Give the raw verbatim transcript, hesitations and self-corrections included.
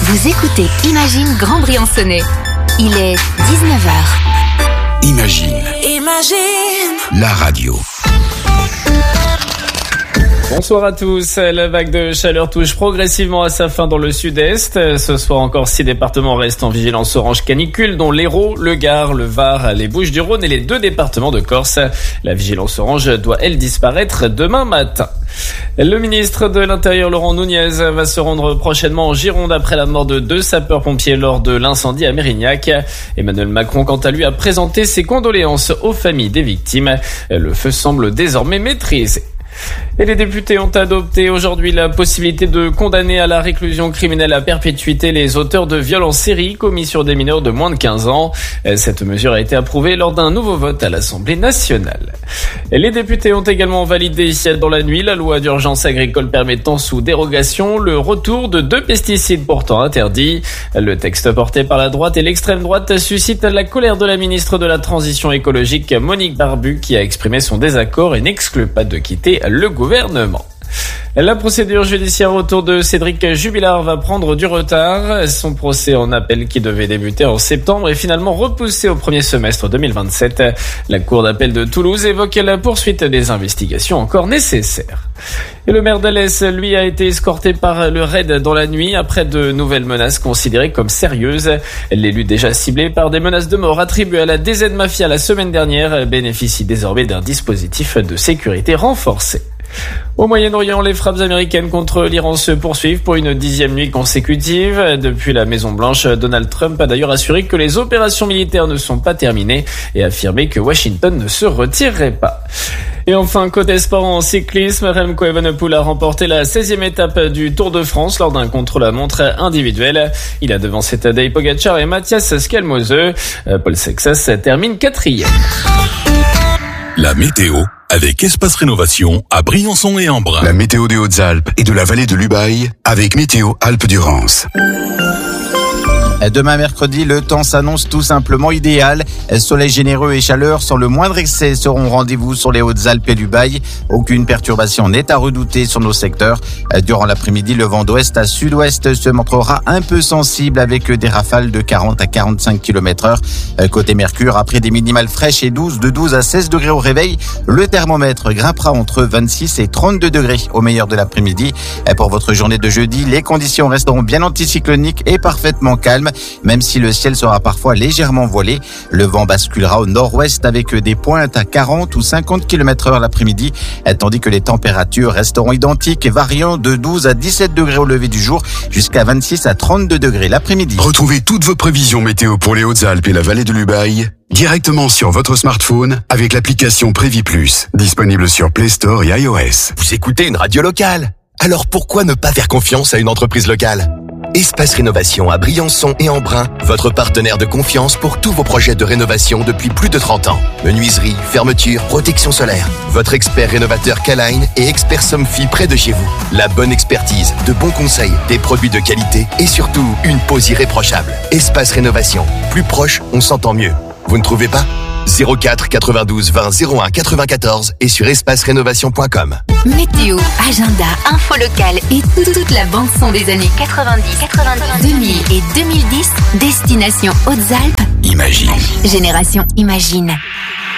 Vous écoutez Imagine Grand Briançonnais. Il est dix-neuf heures. Imagine. Imagine. La radio. Bonsoir à tous. La vague de chaleur touche progressivement à sa fin dans le sud-est. Ce soir encore, six départements restent en vigilance orange canicule, dont l'Hérault, le Gard, le Var, les Bouches-du-Rhône et les deux départements de Corse. La vigilance orange doit, elle, disparaître demain matin. Le ministre de l'Intérieur, Laurent Nunez, va se rendre prochainement en Gironde après la mort de deux sapeurs-pompiers lors de l'incendie à Mérignac. Emmanuel Macron, quant à lui, a présenté ses condoléances aux familles des victimes. Le feu semble désormais maîtrisé. Et les députés ont adopté aujourd'hui la possibilité de condamner à la réclusion criminelle à perpétuité les auteurs de viols en série commis sur des mineurs de moins de quinze ans. Cette mesure a été approuvée lors d'un nouveau vote à l'Assemblée nationale. Et les députés ont également validé dans la nuit la loi d'urgence agricole permettant sous dérogation le retour de deux pesticides pourtant interdits. Le texte porté par la droite et l'extrême droite suscite la colère de la ministre de la Transition écologique Monique Barbu qui a exprimé son désaccord et n'exclut pas de quitter le gouvernement. La procédure judiciaire autour de Cédric Jubilard va prendre du retard. Son procès en appel qui devait débuter en septembre est finalement repoussé au premier semestre deux mille vingt-sept. La cour d'appel de Toulouse évoque la poursuite des investigations encore nécessaires. Et le maire d'Alès, lui, a été escorté par le raid dans la nuit après de nouvelles menaces considérées comme sérieuses. L'élu déjà ciblé par des menaces de mort attribuées à la D Z Mafia la semaine dernière bénéficie désormais d'un dispositif de sécurité renforcé. Au Moyen-Orient, les frappes américaines contre l'Iran se poursuivent pour une dixième nuit consécutive. Depuis la Maison-Blanche, Donald Trump a d'ailleurs assuré que les opérations militaires ne sont pas terminées et affirmé que Washington ne se retirerait pas. Et enfin, côté sport en cyclisme, Remco Evenepoel a remporté la seizième étape du Tour de France lors d'un contre-la-montre individuel. Il a devancé Tadej Pogacar et Matthias Skelmose. Paul Sexas termine quatrième. La météo avec Espace Rénovation à Briançon et Embrun. La météo des Hautes-Alpes et de la vallée de l'Ubaye avec Météo Alpes-Durance. Demain mercredi, le temps s'annonce tout simplement idéal. Soleil généreux et chaleur sans le moindre excès seront au rendez-vous sur les Hautes-Alpes et l'Ubaye. Aucune perturbation n'est à redouter sur nos secteurs. Durant l'après-midi, le vent d'ouest à sud-ouest se montrera un peu sensible avec des rafales de quarante à quarante-cinq kilomètres heure. Côté Mercure, après des minimales fraîches et douces de douze à seize degrés au réveil, le thermomètre grimpera entre vingt-six et trente-deux degrés au meilleur de l'après-midi. Pour votre journée de jeudi, les conditions resteront bien anticycloniques et parfaitement calmes. Même si le ciel sera parfois légèrement voilé, le vent basculera au nord-ouest avec des pointes à quarante ou cinquante kilomètres heure l'après-midi, tandis que les températures resteront identiques et variant de douze à dix-sept degrés au lever du jour jusqu'à vingt-six à trente-deux degrés l'après-midi. Retrouvez toutes vos prévisions météo pour les Hautes-Alpes et la vallée de l'Ubaye directement sur votre smartphone avec l'application Prévis Plus, disponible sur Play Store et iOS. Vous écoutez une radio locale, alors pourquoi ne pas faire confiance à une entreprise locale ? Espace Rénovation à Briançon et Embrun, votre partenaire de confiance pour tous vos projets de rénovation depuis plus de trente ans. Menuiserie, fermeture, protection solaire. Votre expert rénovateur K-Line et expert Somfy près de chez vous. La bonne expertise, de bons conseils, des produits de qualité et surtout une pose irréprochable. Espace Rénovation. Plus proche, on s'entend mieux. Vous ne trouvez pas ? zéro quatre quatre-vingt-douze vingt zéro un quatre-vingt-quatorze et sur espace rénovation point com. Météo, agenda, info locale et toute la bande-son des années quatre-vingt-dix, quatre-vingt-dix, deux mille et deux mille dix. Destination Hautes-Alpes. Imagine. Génération Imagine.